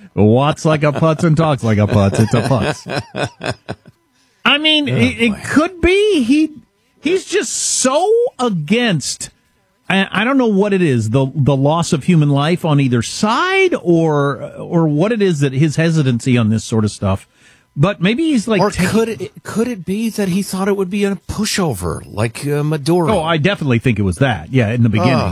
Walks like a putz and talks like a putz. It's a putz. I mean, it could be he's just so against. I don't know what it is, the loss of human life on either side, or what it is that his hesitancy on this sort of stuff. But maybe he's like, or could it be that he thought it would be a pushover like Maduro? Oh, I definitely think it was that. Yeah, in the beginning.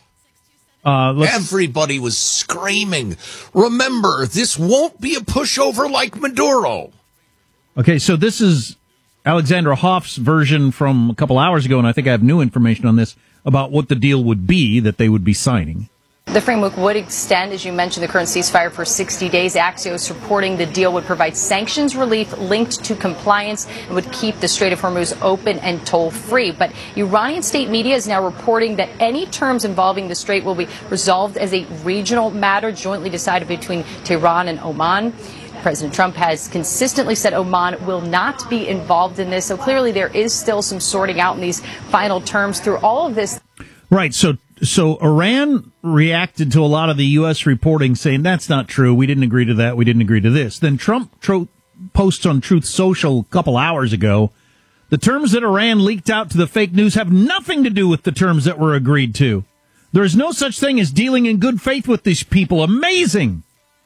Everybody was screaming, remember, this won't be a pushover like Maduro. Okay, so this is Alexandra Hoff's version from a couple hours ago, and I think I have new information on this about what the deal would be that they would be signing. The framework would extend, as you mentioned, the current ceasefire for 60 days. Axios reporting the deal would provide sanctions relief linked to compliance and would keep the Strait of Hormuz open and toll-free. But Iranian state media is now reporting that any terms involving the strait will be resolved as a regional matter jointly decided between Tehran and Oman. President Trump has consistently said Oman will not be involved in this. So clearly there is still some sorting out in these final terms through all of this. Right. So Iran reacted to a lot of the U.S. reporting saying that's not true. We didn't agree to that. We didn't agree to this. Then Trump posts on Truth Social a couple hours ago. The terms that Iran leaked out to the fake news have nothing to do with the terms that were agreed to. There is no such thing as dealing in good faith with these people. Amazing.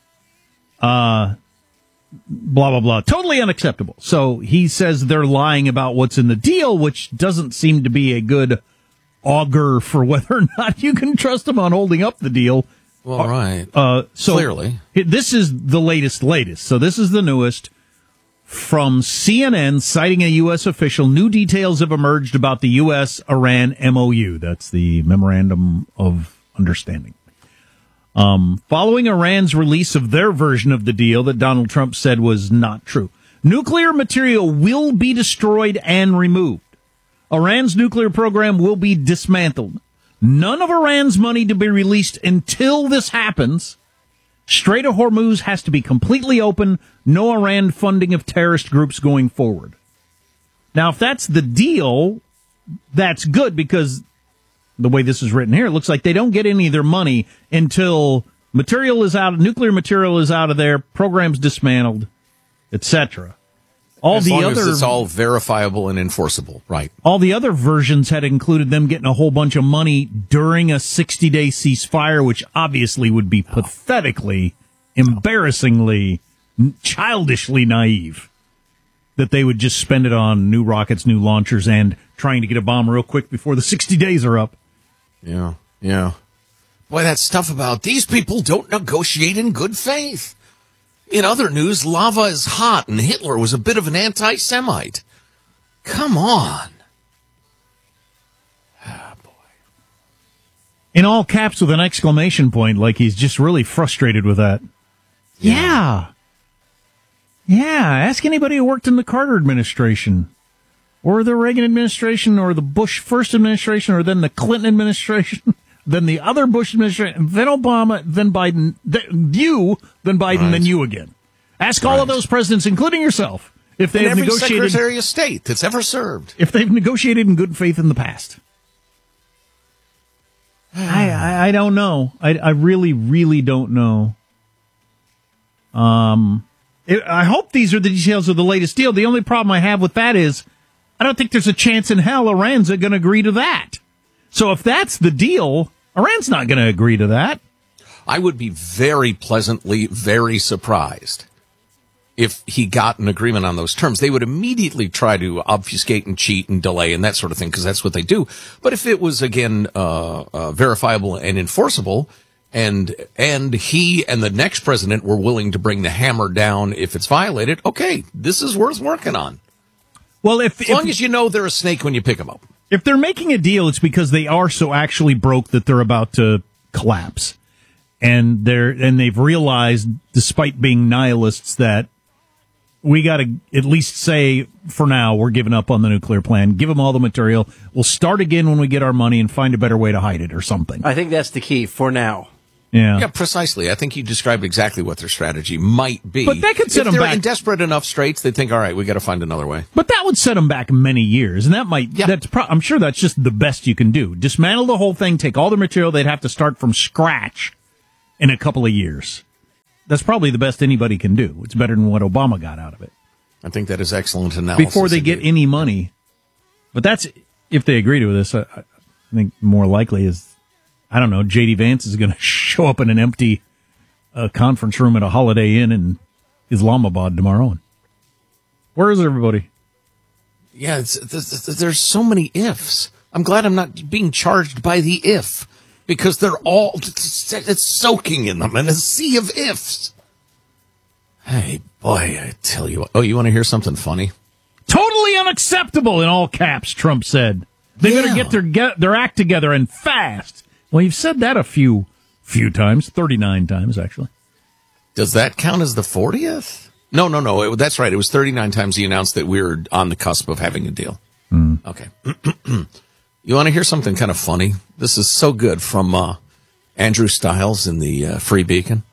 Blah, blah, blah. Totally unacceptable. So he says they're lying about what's in the deal, which doesn't seem to be a good augur for whether or not you can trust them on holding up the deal. Well, right. So clearly. This is the latest. So this is the newest from CNN, citing a U.S. official. New details have emerged about the U.S.-Iran MOU. That's the Memorandum of Understanding. Following Iran's release of their version of the deal that Donald Trump said was not true. Nuclear material will be destroyed and removed. Iran's nuclear program will be dismantled. None of Iran's money to be released until this happens. Strait of Hormuz has to be completely open. No Iran funding of terrorist groups going forward. Now, if that's the deal, that's good because the way this is written here, it looks like they don't get any of their money until material is out, nuclear material is out of there, programs dismantled, etc. As long as it's all verifiable and enforceable, right. All the other versions had included them getting a whole bunch of money during a 60-day ceasefire, which obviously would be pathetically, embarrassingly, childishly naive. That they would just spend it on new rockets, new launchers, and trying to get a bomb real quick before the 60 days are up. Yeah. Boy, that stuff about these people don't negotiate in good faith. In other news, lava is hot and Hitler was a bit of an anti-Semite. Come on. Ah, boy. In all caps with an exclamation point, like he's just really frustrated with that. Yeah. Ask anybody who worked in the Carter administration, or the Reagan administration, or the Bush first administration, or then the Clinton administration. Then the other Bush administration, then Obama, then Biden, then you, then Biden, right. Then you again. Ask all of those presidents, including yourself, if they have negotiated. Secretary of State that's ever served. If they've negotiated in good faith in the past. I don't know. I really, really don't know. I hope these are the details of the latest deal. The only problem I have with that is I don't think there's a chance in hell Iran's going to agree to that. So if that's the deal, Iran's not going to agree to that. I would be very pleasantly, very surprised if he got an agreement on those terms. They would immediately try to obfuscate and cheat and delay and that sort of thing, because that's what they do. But if it was, again, verifiable and enforceable, and he and the next president were willing to bring the hammer down if it's violated, okay, this is worth working on. Well, as long as you know they're a snake when you pick them up. If they're making a deal, it's because they are so actually broke that they're about to collapse. And they've realized, despite being nihilists, that we got to at least say, for now, we're giving up on the nuclear plan. Give them all the material. We'll start again when we get our money and find a better way to hide it or something. I think that's the key for now. Yeah, precisely. I think you described exactly what their strategy might be. But that could set them back. If they're in desperate enough straits, they think, all right, we got to find another way. But that would set them back many years, and that might. Yeah. I'm sure that's just the best you can do. Dismantle the whole thing, take all the material. They'd have to start from scratch in a couple of years. that's probably the best anybody can do. It's better than what Obama got out of it. I think that is excellent analysis. Before they get any money. But that's, if they agree to this, I think more likely is, I don't know, J.D. Vance is going to show up in an empty conference room at a Holiday Inn in Islamabad tomorrow. And where is everybody? Yeah, there's so many ifs. I'm glad I'm not being charged by the if, because they're all, it's soaking in them in a sea of ifs. Hey, boy, I tell you what. Oh, you want to hear something funny? Totally unacceptable, in all caps, Trump said. They better get their act together, and fast. Well, you've said that a few times, 39 times, actually. Does that count as the 40th? No. That's right. It was 39 times he announced that we were on the cusp of having a deal. Okay. You want to hear something kind of funny? This is so good from Andrew Stiles in the Free Beacon.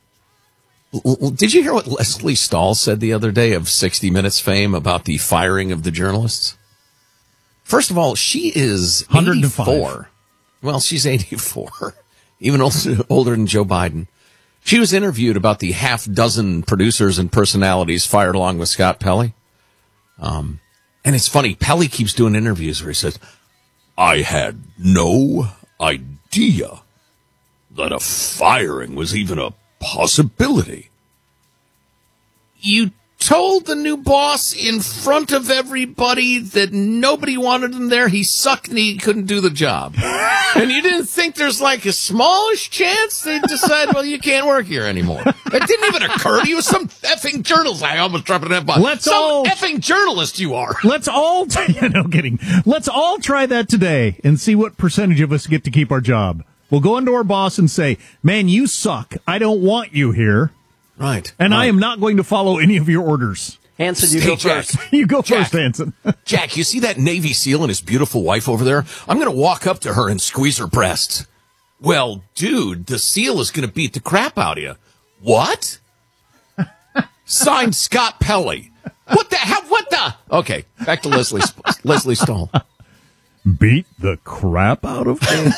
Did you hear what Leslie Stahl said the other day of 60 Minutes fame about the firing of the journalists? First of all, she is 84. Well, she's 84, even older than Joe Biden. She was interviewed about the half dozen producers and personalities fired along with Scott Pelley. And it's funny, Pelley keeps doing interviews where he says, I had no idea that a firing was even a possibility. You told the new boss in front of everybody that nobody wanted him there. He sucked and he couldn't do the job. And you didn't think there's like a smallish chance they'd decide, well, you can't work here anymore. It didn't even occur to you. Some effing journalist. I almost dropped an F-bomb. Effing journalist you are. Let's all, no kidding. Let's all try that today and see what percentage of us get to keep our job. We'll go into our boss and say, man, you suck. I don't want you here. Right. And I am not going to follow any of your orders. Hanson, you go first. You go first, Hanson. Jack, you see that Navy SEAL and his beautiful wife over there? I'm going to walk up to her and squeeze her breasts. Well, dude, the SEAL is going to beat the crap out of you. What? Signed, Scott Pelley. What the hell? What the? Okay, back to Leslie Stahl. Beat the crap out of her?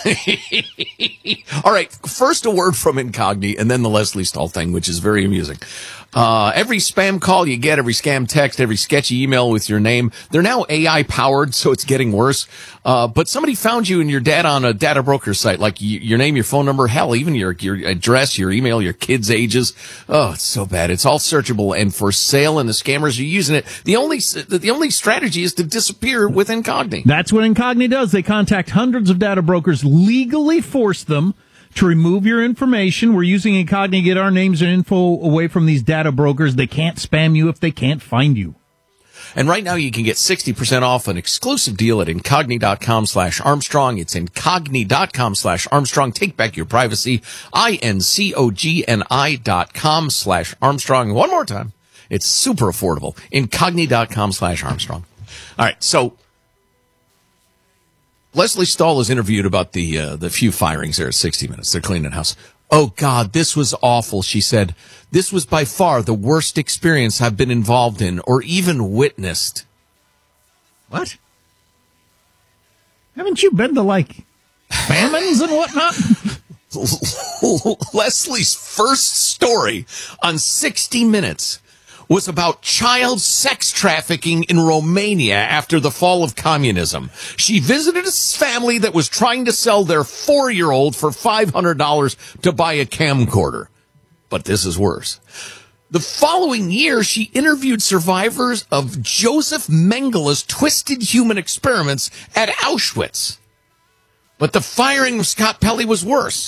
All right, first a word from Incogni, and then the Leslie Stahl thing, which is very amusing. Every spam call you get, every scam text, every sketchy email with your name, they're now AI powered, so it's getting worse. But somebody found you and your data on a data broker site, like your name, your phone number, hell, even your address, your email, your kids' ages. Oh, it's so bad. It's all searchable and for sale, and the scammers are using it. The only strategy is to disappear with Incogni. That's what Incogni does. They contact hundreds of data brokers, legally force them to remove your information. We're using Incogni to get our names and info away from these data brokers. They can't spam you if they can't find you. And right now you can get 60% off an exclusive deal at Incogni.com/Armstrong. It's Incogni.com/Armstrong. Take back your privacy. Incogni.com/Armstrong. One more time. It's super affordable. Incogni.com/Armstrong. All right. So Leslie Stahl is interviewed about the few firings there at 60 Minutes. They're cleaning house. Oh, God, this was awful, she said. This was by far the worst experience I've been involved in or even witnessed. What? Haven't you been to, like, famines and whatnot? Leslie's first story on 60 Minutes was about child sex trafficking in Romania after the fall of communism. She visited a family that was trying to sell their 4-year-old for $500 to buy a camcorder. But this is worse. The following year, she interviewed survivors of Joseph Mengele's twisted human experiments at Auschwitz. But the firing of Scott Pelley was worse.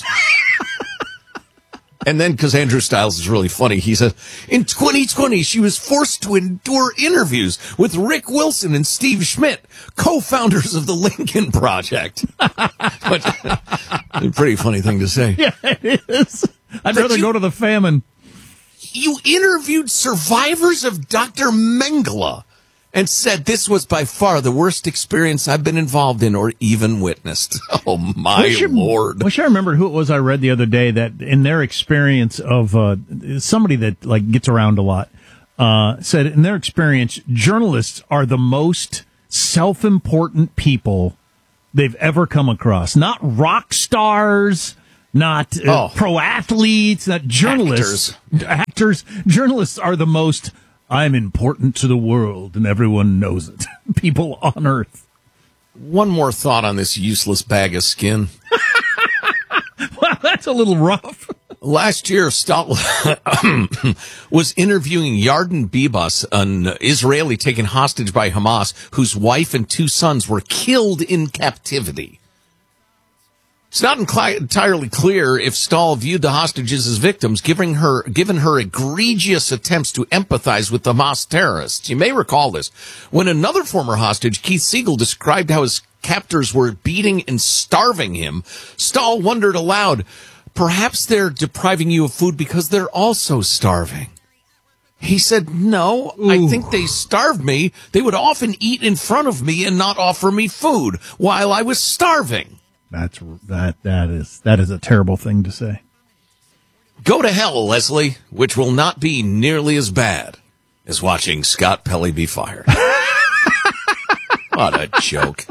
And then, because Andrew Stiles is really funny, he says, in 2020, she was forced to endure interviews with Rick Wilson and Steve Schmidt, co-founders of the Lincoln Project. But, a pretty funny thing to say. Yeah, it is. I'd rather go to the famine. You interviewed survivors of Dr. Mengele and said this was by far the worst experience I've been involved in or even witnessed. Oh, my Lord. Wish I remembered who it was I read the other day that in their experience of somebody that like gets around a lot said in their experience, journalists are the most self-important people they've ever come across. Not rock stars, not pro athletes, not journalists. Actors. Journalists are the most, I'm important to the world, and everyone knows it. People on Earth. One more thought on this useless bag of skin. Well, that's a little rough. Last year, Stahl was interviewing Yarden Bibas, an Israeli taken hostage by Hamas, whose wife and 2 sons were killed in captivity. It's not entirely clear if Stahl viewed the hostages as victims, given her egregious attempts to empathize with the Hamas terrorists. You may recall this. When another former hostage, Keith Siegel, described how his captors were beating and starving him, Stahl wondered aloud, perhaps they're depriving you of food because they're also starving. He said, no, I think they starved me. They would often eat in front of me and not offer me food while I was starving. That is a terrible thing to say. Go to hell, Leslie, which will not be nearly as bad as watching Scott Pelley be fired. What a joke.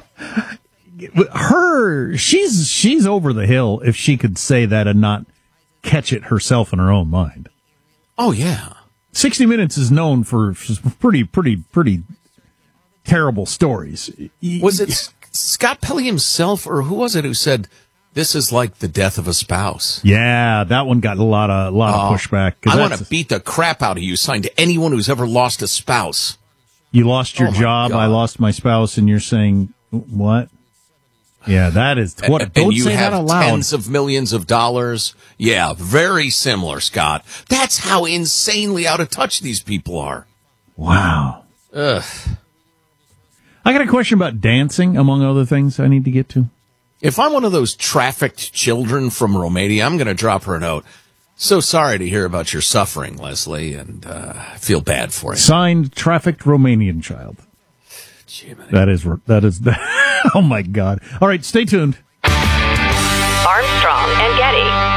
She's over the hill if she could say that and not catch it herself in her own mind. Oh, yeah. 60 Minutes is known for pretty terrible stories. Was it Scott Pelley himself, or who was it who said, this is like the death of a spouse? Yeah, that one got a lot of pushback. I want to beat the crap out of you, signed to anyone who's ever lost a spouse. You lost your job, God. I lost my spouse, and you're saying, what? Yeah, that is what. Don't say that aloud. Tens of millions of dollars. Yeah, very similar, Scott. That's how insanely out of touch these people are. Wow. Ugh. I got a question about dancing, among other things I need to get to. If I'm one of those trafficked children from Romania, I'm going to drop her a note. So sorry to hear about your suffering, Leslie, and I feel bad for you. Signed, trafficked Romanian child. Jiminy. That is. Oh my God! All right, stay tuned. Armstrong and Getty.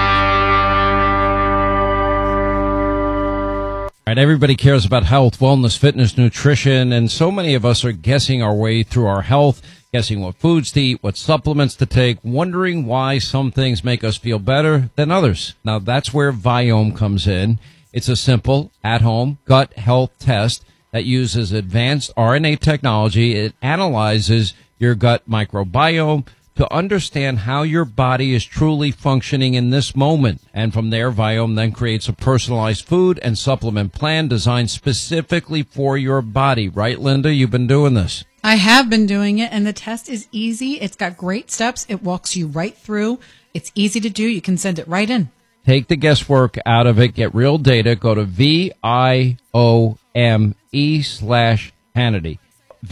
Right, everybody cares about health, wellness, fitness, nutrition, and so many of us are guessing our way through our health, guessing what foods to eat, what supplements to take, wondering why some things make us feel better than others. Now, that's where Viome comes in. It's a simple, at-home gut health test that uses advanced RNA technology. It analyzes your gut microbiome to understand how your body is truly functioning in this moment. And from there, Viome then creates a personalized food and supplement plan designed specifically for your body. Right, Linda? You've been doing this. I have been doing it, and the test is easy. It's got great steps. It walks you right through. It's easy to do. You can send it right in. Take the guesswork out of it. Get real data. Go to VIOME/Hannity.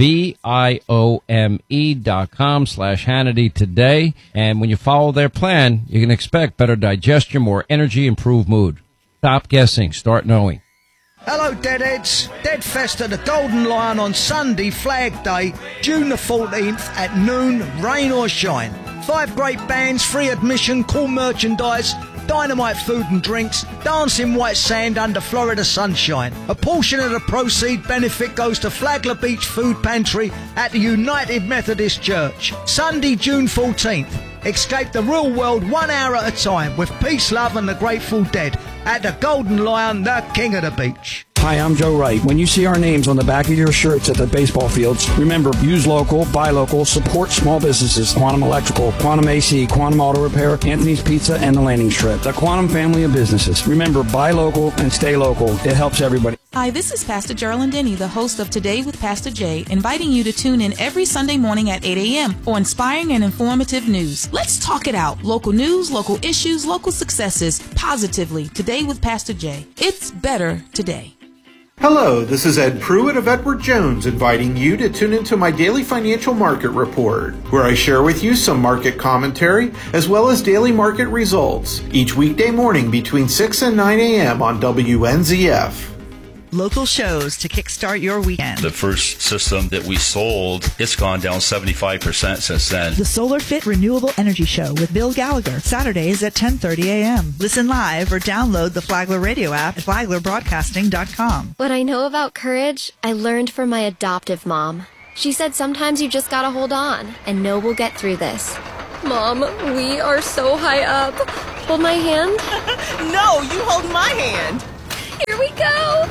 VIOME.com/Hannity today. And when you follow their plan, you can expect better digestion, more energy, improved mood. Stop guessing. Start knowing. Hello, Deadheads. Deadfest at the Golden Lion on Sunday, Flag Day, June the 14th at noon, rain or shine. 5 great bands, free admission, cool merchandise, dynamite food and drinks, dancing white sand under Florida sunshine. A portion of the proceed benefit goes to Flagler Beach Food Pantry at the United Methodist Church. Sunday, June 14th. Escape the real world 1 hour at a time with Peace, Love and the Grateful Dead at the Golden Lion, the king of the beach. Hi, I'm Joe Wright. When you see our names on the back of your shirts at the baseball fields, remember, use local, buy local, support small businesses. Quantum Electrical, Quantum AC, Quantum Auto Repair, Anthony's Pizza, and the Landing Strip. The Quantum family of businesses. Remember, buy local and stay local. It helps everybody. Hi, this is Pastor Geraldine Denny, the host of Today with Pastor Jay, inviting you to tune in every Sunday morning at 8 a.m. for inspiring and informative news. Let's talk it out. Local news, local issues, local successes, positively. Today with Pastor Jay. It's better today. Hello, this is Ed Pruitt of Edward Jones inviting you to tune into my daily financial market report, where I share with you some market commentary as well as daily market results each weekday morning between 6 and 9 a.m. on WNZF. Local shows to kickstart your weekend. The first system that we sold, it's gone down 75% since then. The Solar Fit Renewable Energy Show with Bill Gallagher, Saturdays at 10:30 a.m. Listen live or download the Flagler Radio app at FlaglerBroadcasting.com. What I know about courage, I learned from my adoptive mom. She said sometimes you just gotta hold on and know we'll get through this. Mom, we are so high up. Hold my hand? No, you hold my hand. Here we go.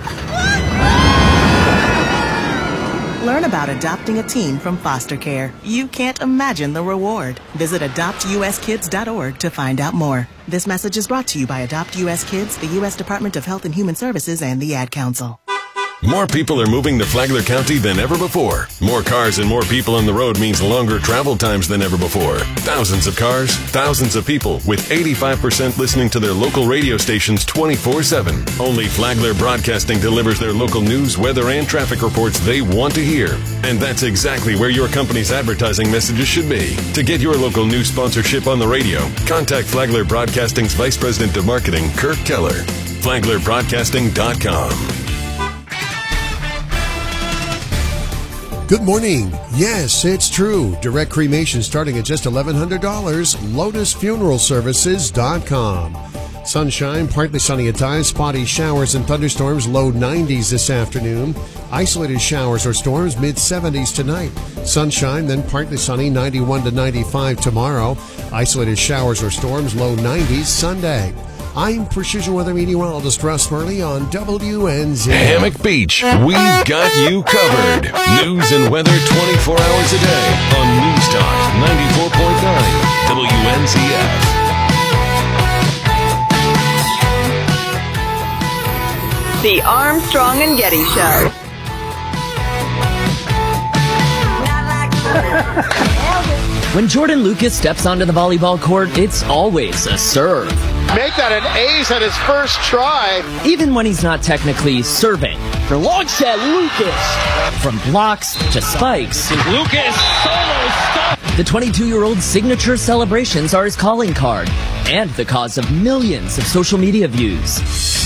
Learn about adopting a teen from foster care. You can't imagine the reward. Visit adoptuskids.org to find out more. This message is brought to you by Adopt US Kids, the U.S. Department of Health and Human Services, and the Ad Council. More people are moving to Flagler County than ever before. More cars and more people on the road means longer travel times than ever before. Thousands of cars, thousands of people, with 85% listening to their local radio stations 24/7. Only Flagler Broadcasting delivers their local news, weather, and traffic reports they want to hear. And that's exactly where your company's advertising messages should be. To get your local news sponsorship on the radio, contact Flagler Broadcasting's Vice President of Marketing, Kirk Keller. FlaglerBroadcasting.com. Good morning. Yes, it's true. Direct cremation starting at just $1,100. LotusFuneralServices.com. Sunshine, partly sunny at times, spotty showers and thunderstorms, low 90s this afternoon. Isolated showers or storms, mid-70s tonight. Sunshine, then partly sunny, 91 to 95 tomorrow. Isolated showers or storms, low 90s Sunday. I'm Precision Weather Meteorologist Russ Murley on WNZ. Hammock Beach, we've got you covered. News and weather 24 hours a day on News Talk 94.9 WNZF. The Armstrong and Getty Show. When Jordan Lucas steps onto the volleyball court, it's always a serve. Make that an ace at his first try. Even when he's not technically serving. For long set, Lucas. From blocks to spikes. Lucas solo stop. The 22-year-old's signature celebrations are his calling card and the cause of millions of social media views.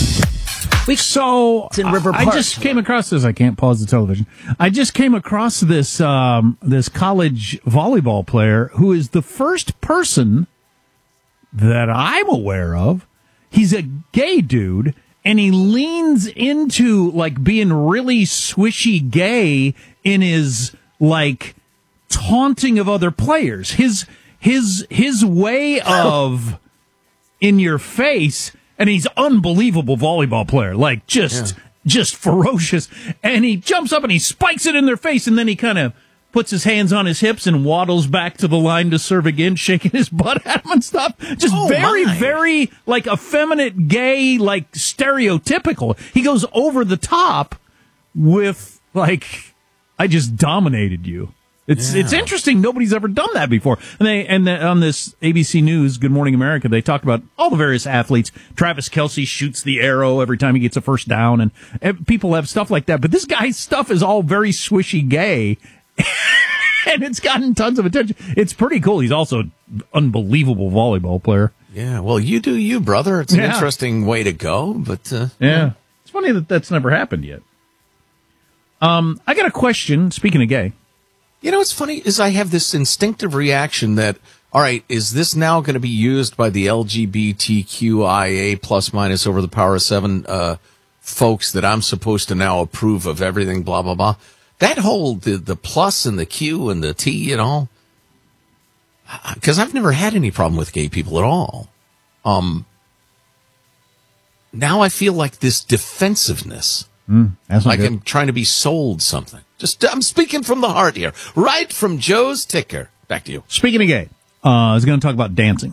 So in River Park. I just came across this. I can't pause the television. I just came across this this college volleyball player who is the first person that I'm aware of. He's a gay dude, and he leans into like being really swishy gay in his like taunting of other players. His way of in your face. And he's unbelievable volleyball player, like just ferocious. And he jumps up and he spikes it in their face, and then he kind of puts his hands on his hips and waddles back to the line to serve again, shaking his butt at him and stuff. Just very, like, effeminate, gay, like, stereotypical. He goes over the top with, like, I just dominated you. It's interesting. Nobody's ever done that before. And on this ABC News, Good Morning America, they talk about all the various athletes. Travis Kelce shoots the arrow every time he gets a first down, and people have stuff like that. But this guy's stuff is all very swishy gay, and it's gotten tons of attention. It's pretty cool. He's also an unbelievable volleyball player. Yeah, well, you do you, brother. It's an interesting way to go, but yeah. It's funny that that's never happened yet. I got a question, speaking of gay. You know what's funny is I have this instinctive reaction that, all right, is this now going to be used by the LGBTQIA plus minus over the power of 7 folks that I'm supposed to now approve of everything, blah, blah, blah. That whole, the plus and the Q and the T and all, because I've never had any problem with gay people at all. Now I feel like this defensive-ness. Like I'm trying to be sold something. I'm speaking from the heart here. Right from Joe's ticker. Back to you. Speaking of gay, I was going to talk about dancing.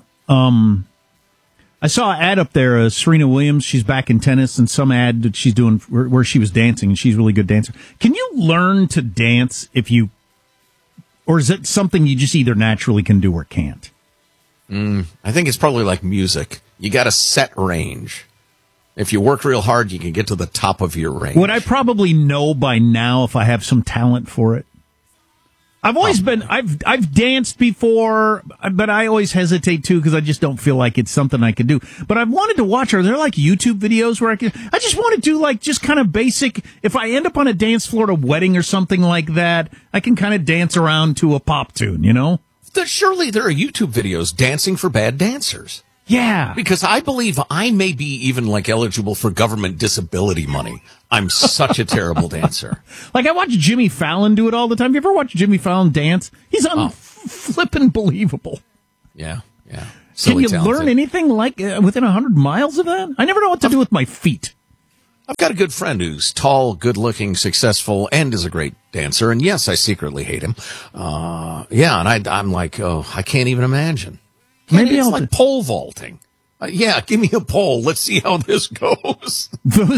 I saw an ad up there, Serena Williams. She's back in tennis, and some ad that she's doing where she was dancing, and she's a really good dancer. Can you learn to dance or is it something you just either naturally can do or can't? I think it's probably like music. You got a set range. If you work real hard, you can get to the top of your range. Would I probably know by now if I have some talent for it? I've always I've danced before, but I always hesitate too because I just don't feel like it's something I could do. But I've wanted to watch. Are there like YouTube videos where I just want to do like just kind of basic. If I end up on a dance floor at a wedding or something like that, I can kind of dance around to a pop tune, you know? Surely there are YouTube videos dancing for bad dancers. Yeah. Because I believe I may be even like eligible for government disability money. I'm such a terrible dancer. Like I watch Jimmy Fallon do it all the time. You ever watch Jimmy Fallon dance? He's flippin' believable. Yeah. Can you talented. learn anything like within 100 miles of that? I never know what to do with my feet. I've got a good friend who's tall, good-looking, successful, and is a great dancer. And yes, I secretly hate him. And I'm like, I can't even imagine. Maybe it's I'll like pole vaulting. Give me a pole. Let's see how this goes.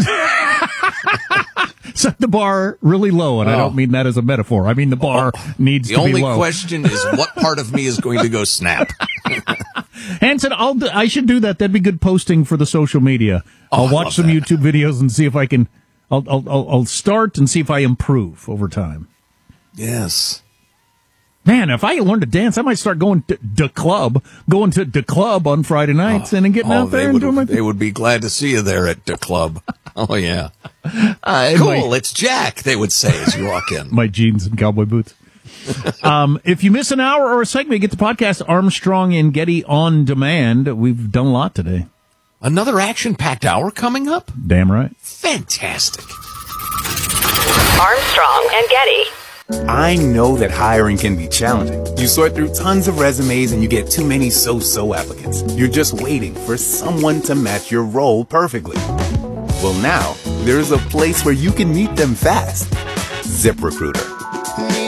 Set the bar really low, and I don't mean that as a metaphor. I mean the bar needs to be low. The only question is what part of me is going to go snap. Hanson, I should do that. That'd be good posting for the social media. I'll watch some YouTube videos and see if I can. I'll start and see if I improve over time. Yes. Man, if I learn to dance, I might start going to the club on Friday nights and getting out there and doing my thing. They would be glad to see you there at the club. Oh, yeah. Cool, it's Jack, they would say as you walk in. My jeans and cowboy boots. If you miss an hour or a segment, get the podcast Armstrong and Getty on demand. We've done a lot today. Another action-packed hour coming up? Damn right. Fantastic. Armstrong and Getty. I know that hiring can be challenging. You sort through tons of resumes and you get too many so-so applicants. You're just waiting for someone to match your role perfectly. Well, now, there's a place where you can meet them fast. ZipRecruiter.